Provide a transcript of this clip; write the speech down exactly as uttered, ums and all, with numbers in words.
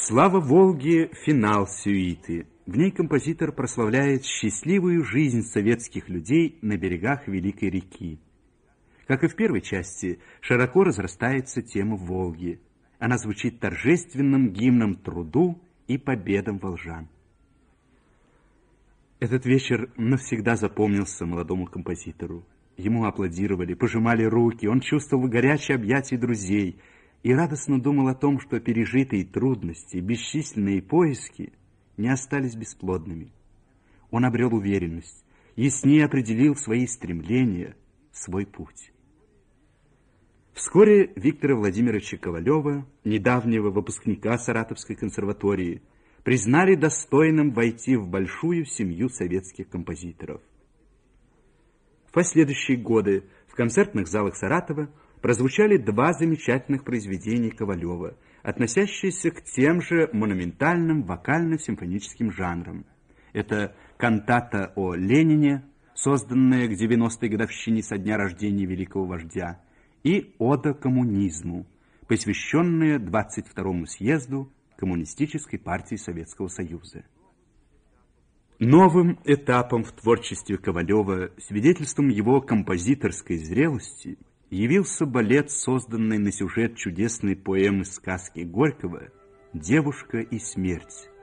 «Слава Волге» — финал сюиты. В ней композитор прославляет счастливую жизнь советских людей на берегах Великой реки. Как и в первой части, широко разрастается тема Волги. Она звучит торжественным гимном труду и победам волжан. Этот вечер навсегда запомнился молодому композитору. Ему аплодировали, пожимали руки, он чувствовал горячие объятия друзей и радостно думал о том, что пережитые трудности, бесчисленные поиски не остались бесплодными. Он обрел уверенность, яснее определил свои стремления, свой путь. Вскоре Виктора Владимировича Ковалева, недавнего выпускника Саратовской консерватории, признали достойным войти в большую семью советских композиторов. В последующие годы в концертных залах Саратова прозвучали два замечательных произведения Ковалева, относящиеся к тем же монументальным вокально-симфоническим жанрам. Это кантата о Ленине, созданная к девяностой годовщине со дня рождения великого вождя, и ода коммунизму, посвященная двадцать второму съезду Коммунистической партии Советского Союза. Новым этапом в творчестве Ковалева, свидетельством его композиторской зрелости, явился балет, созданный на сюжет чудесной поэмы-сказки Горького «Девушка и смерть».